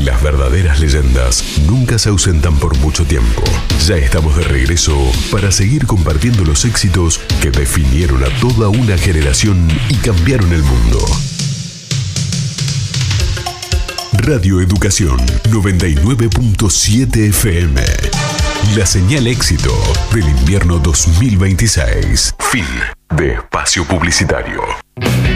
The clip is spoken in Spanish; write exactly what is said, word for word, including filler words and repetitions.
Las verdaderas leyendas nunca se ausentan por mucho tiempo. Ya estamos de regreso para seguir compartiendo los éxitos que definieron a toda una generación y cambiaron el mundo. Radio Educación noventa y nueve punto siete F M. La señal éxito del invierno dos mil veintiséis. Fin de espacio publicitario.